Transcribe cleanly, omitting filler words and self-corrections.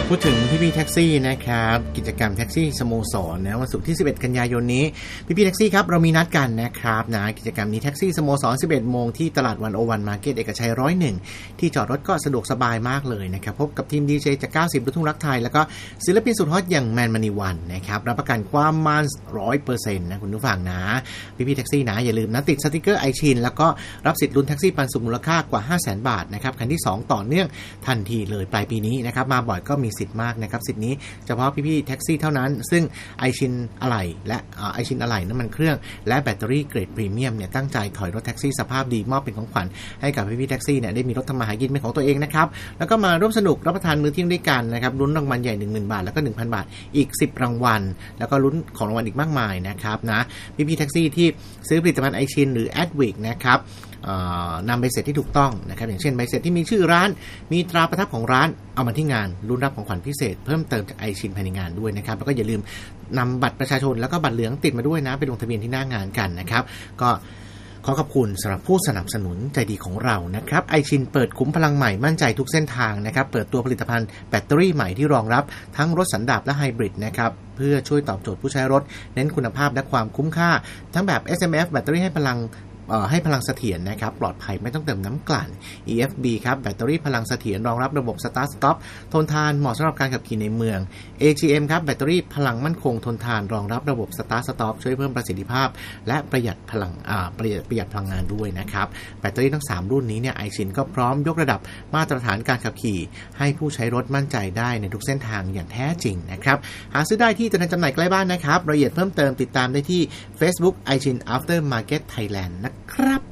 พูดถึงพี่แท็กซี่นะครับกิจกรรมแท็กซี่สโมสรนะวันศุกร์ที่11กันยายนนี้พี่แท็กซี่ครับเรามีนัดกันนะครับนะกิจกรรมนี้แท็กซี่สโมสร 11 โมงที่ตลาด101มาร์เก็ตเอกชัย101ที่จอดรถก็สะดวกสบายมากเลยนะครับพบกับทีมดีเจจาก90ลูกทุ่งรักไทยแล้วก็ศิลปินสุดฮอตอย่างแมนมณีวันนะครับรับประกันความมัน 100% นะคุณผู้ฟังนะพี่แท็กซี่นะอย่าลืมนะติดสติกเกอร์ไอชินแล้วก็รับสิทธิ์ลุ้นแท็กซี่ปันสุขมูลค่ากว่า 500,000 บาทนะครับคันที่2ต่อเนื่องทันทีเลยปลายปีนี้นะครับมาบ่อยก็มีสิทธิ์มากนะครับสิทธิ์นี้เฉพาะพี่แท็กซี่เท่านั้นซึ่งไอชินอะไหล่และไอชินอะไหล่น้ำมันเครื่องและแบตเตอรี่เกรดพรีเมียมเนี่ยตั้งใจถอยรถแท็กซี่สภาพดีมอบเป็นของขวัญให้กับพี่แท็กซี่เนี่ยได้มีรถทำมาหากินเป็นของตัวเองนะครับแล้วก็มาร่วมสนุกรับประทานมื้อเที่ยงด้วยกันนะครับลุ้นรางวัลใหญ่ 10,000 บาทแล้วก็ 1,000 บาทอีก10รางวัลแล้วก็ลุ้นของรางวัลอีกมากมายนะครับนะพี่แท็กซี่ที่ซื้อผลิตภัณฑ์ไอชินหรือแอดวิกนะครับนำใบเสร็จที่ถูกต้องนะครับอย่างเช่นใบเสร็จที่มีชื่อร้านมีตราประทับของร้านเอามาที่งานลุ้นรับของขวัญพิเศษเพิ่มเติมจากไอชินภายในงานด้วยนะครับแล้วก็อย่าลืมนำบัตรประชาชนแล้วก็บัตรเหลืองติดมาด้วยนะไปลงทะเบียนที่หน้างานกันนะครับก็ขอขอบคุณสำหรับผู้สนับสนุนใจดีของเรานะครับไอชินเปิดคุ้มพลังใหม่มั่นใจทุกเส้นทางนะครับเปิดตัวผลิตภัณฑ์แบตเตอรี่ใหม่ที่รองรับทั้งรถสันดาปและไฮบริดนะครับเพื่อช่วยตอบโจทย์ผู้ใช้รถเน้นคุณภาพและความคุ้มค่าทั้งแบบ SMF แบตเตอรี่ให้พลังเสถียรนะครับปลอดภัยไม่ต้องเติมน้ำกลั่น EFB ครับแบตเตอรี่พลังเสถียรรองรับระบบ Start Stop ทนทานเหมาะสำหรับการขับขี่ในเมือง AGM ครับแบตเตอรี่พลังมั่นคงทนทานรองรับระบบ Start Stop ช่วยเพิ่มประสิทธิภาพและประหยัดพลังงานด้วยนะครับแบตเตอรี่ทั้ง3รุ่นนี้เนี่ยไอชินก็พร้อมยกระดับมาตรฐานการขับขี่ให้ผู้ใช้รถมั่นใจได้ในทุกเส้นทางอย่างแท้จริงนะครับหาซื้อได้ที่ตัวแทนจำหน่ายใกล้บ้านนะครับรายละเอียดเพิ่มเติมติดตามได้ที่ Facebook iChin After Market Thailand นะครับ